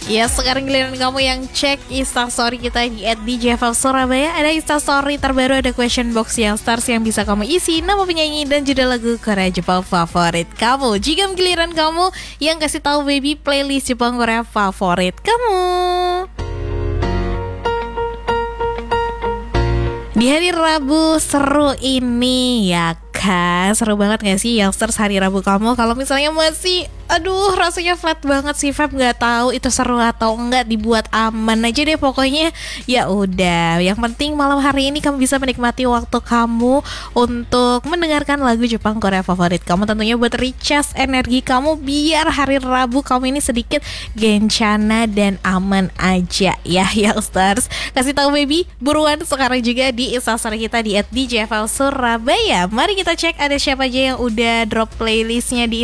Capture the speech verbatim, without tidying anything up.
Ya, sekarang giliran kamu yang cek instastory kita di at d j f l surabaya. Ada instastory terbaru, ada question box yang stars yang bisa kamu isi nama penyanyi dan judul lagu Korea Jepang favorit kamu. Jika giliran kamu yang kasih tahu baby playlist Jepang Korea favorit kamu. Di hari Rabu seru ini ya kan, seru banget gak sih youngsters hari Rabu kamu? Kalau misalnya masih aduh rasanya flat banget sih Feb, nggak tahu itu seru atau enggak, dibuat aman aja deh pokoknya. Ya udah, yang penting malam hari ini kamu bisa menikmati waktu kamu untuk mendengarkan lagu Jepang Korea favorit kamu, tentunya buat recharge energi kamu biar hari Rabu kamu ini sedikit gencana dan aman aja ya youngsters. Kasih tahu baby buruan sekarang juga di instastory kita di at d j f l surabaya. Mari kita cek ada siapa aja yang udah drop playlistnya di